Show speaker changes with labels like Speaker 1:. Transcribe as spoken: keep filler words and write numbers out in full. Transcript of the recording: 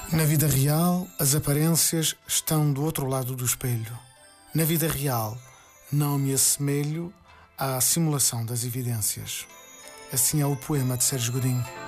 Speaker 1: Na vida real, as aparências estão do outro lado do espelho. Na vida real, não me assemelho à simulação das evidências. Assim é o poema de Sérgio Godinho.